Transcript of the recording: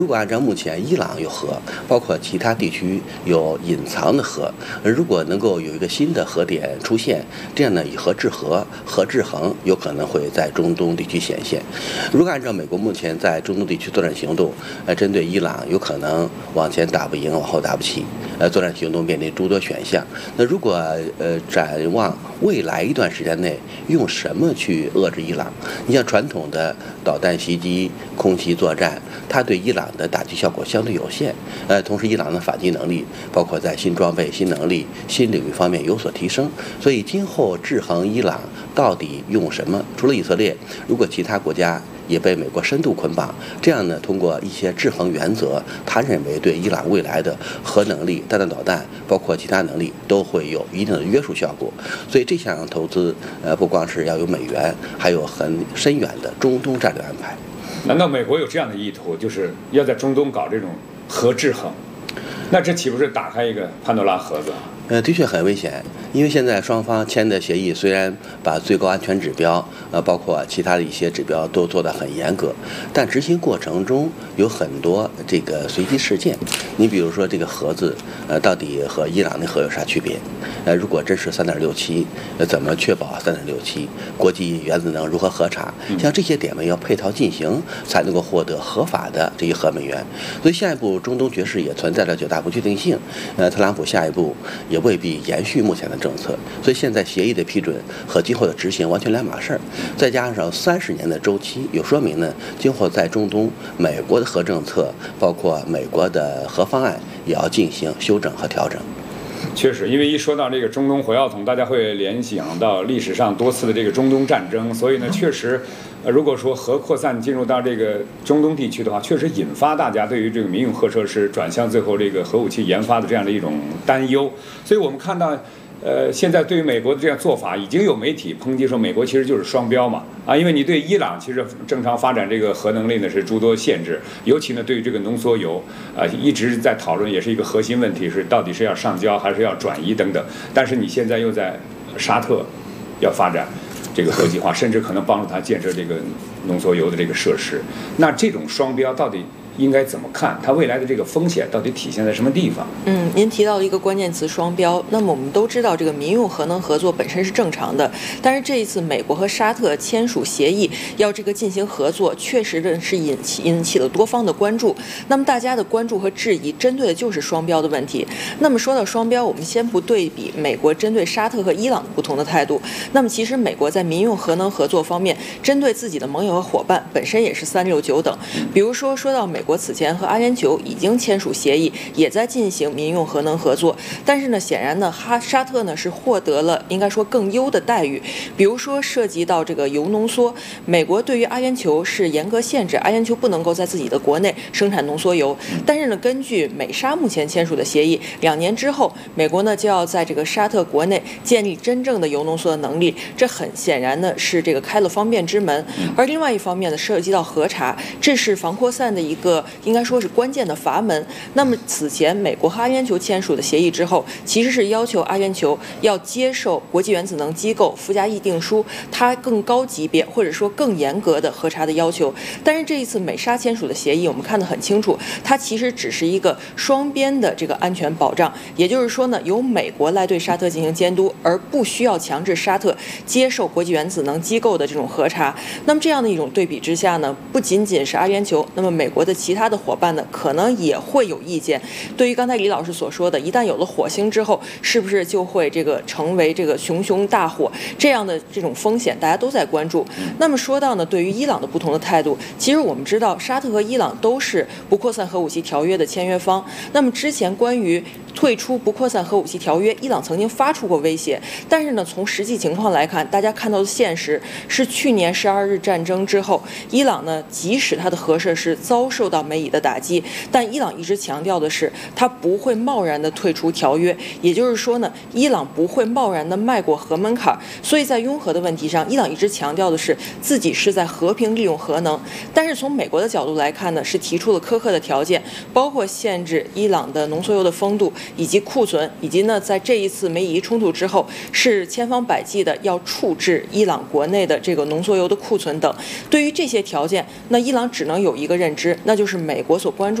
如果按照目前伊朗有核，包括其他地区有隐藏的核，如果能够有一个新的核点出现，这样呢，以核制核、核制衡有可能会在中东地区显现。如果按照美国目前在中东地区作战行动，针对伊朗有可能往前打不赢，往后打不起，作战行动面临诸多选项。那如果展望未来一段时间内用什么去遏制伊朗？你像传统的导弹袭击、空袭作战，它对伊朗的打击效果相对有限。同时伊朗的反击能力，包括在新装备、新能力、新领域方面有所提升。所以今后制衡伊朗到底用什么？除了以色列，如果其他国家也被美国深度捆绑，这样呢，通过一些制衡原则，他认为对伊朗未来的核能力、弹道导弹，包括其他能力，都会有一定的约束效果。所以这项投资，不光是要有美元，还有很深远的中东战略安排。 难道美国有这样的意图，就是要在中东搞这种核制衡？那这岂不是打开一个潘多拉盒子？ 的确很危险，因为现在双方签的协议虽然把最高安全指标，包括其他的一些指标都做得很严格，但执行过程中有很多这个随机事件。你比如说这个盒子，到底和伊朗的核有啥区别？如果真是3.67，怎么确保3.67？国际原子能如何核查？像这些点位要配套进行，才能够获得合法的这些核美元。所以下一步中东局势也存在着较大不确定性。特朗普下一步也未必延续目前的政策，所以现在协议的批准和今后的执行完全两码事儿。再加上30年的周期，有说明呢，今后在中东，美国的核政策，包括美国的核方案，也要进行修正和调整。 确实，因为一说到这个中东火药桶，大家会联想到历史上多次的这个中东战争，所以呢，确实，如果说核扩散进入到这个中东地区的话，确实引发大家对于这个民用核设施转向最后这个核武器研发的这样的一种担忧。所以我们看到，现在对于美国的这样做法，已经有媒体抨击说美国其实就是双标嘛，因为你对伊朗其实正常发展这个核能力呢是诸多限制，尤其呢对于这个浓缩铀，一直在讨论，也是一个核心问题，是到底是要上交还是要转移等等。但是你现在又在沙特要发展这个核计划，甚至可能帮助他建设这个浓缩铀的这个设施，那这种双标到底应该怎么看？它未来的这个风险到底体现在什么地方？ 您提到了一个关键词双标。那么我们都知道，这个民用核能合作本身是正常的，但是这一次美国和沙特签署协议要这个进行合作，确实的是引起了多方的关注。那么大家的关注和质疑，针对的就是双标的问题。那么说到双标，我们先不对比美国针对沙特和伊朗的不同的态度。那么其实美国在民用核能合作方面，针对自己的盟友和伙伴，本身也是3、6、9等。比如说到美国此前和阿联酋已经签署协议，也在进行民用核能合作，但是呢，显然呢，沙特呢是获得了应该说更优的待遇。比如说涉及到这个铀浓缩，美国对于阿联酋是严格限制，阿联酋不能够在自己的国内生产浓缩铀。但是呢，根据美沙目前签署的协议，2年之后，美国呢就要在这个沙特国内建立真正的铀浓缩的能力，这很显然呢是这个开了方便之门。而另外一方面呢，涉及到核查，这是防扩散的一个应该说是关键的阀门。那么此前美国和阿联酋签署的协议之后，其实是要求阿联酋要接受国际原子能机构附加议定书它更高级别或者说更严格的核查的要求。但是这一次美沙签署的协议，我们看得很清楚，它其实只是一个双边的这个安全保障，也就是说呢，由美国来对沙特进行监督，而不需要强制沙特接受国际原子能机构的这种核查。那么这样的一种对比之下呢，不仅仅是阿联酋，那么美国的其他的伙伴呢，可能也会有意见。对于刚才李老师所说的，一旦有了火星之后，是不是就会这个成为这个熊熊大火这样的这种风险，大家都在关注。那么说到呢，对于伊朗的不同的态度，其实我们知道，沙特和伊朗都是不扩散核武器条约的签约方。那么之前关于退出不扩散核武器条约，伊朗曾经发出过威胁，但是呢，从实际情况来看，大家看到的现实是，去年12日战争之后，伊朗呢，即使它的核设施遭受到美以的打击，但伊朗一直强调的是，它不会贸然的退出条约，也就是说呢，伊朗不会贸然的迈过核门槛。所以在拥核的问题上，伊朗一直强调的是自己是在和平利用核能。但是从美国的角度来看呢，是提出了苛刻的条件，包括限制伊朗的浓缩铀的丰度以及库存，以及呢，在这一次美以冲突之后，是千方百计的要处置伊朗国内的这个浓缩铀的库存等。对于这些条件，那伊朗只能有一个认知，那就就是美国所关注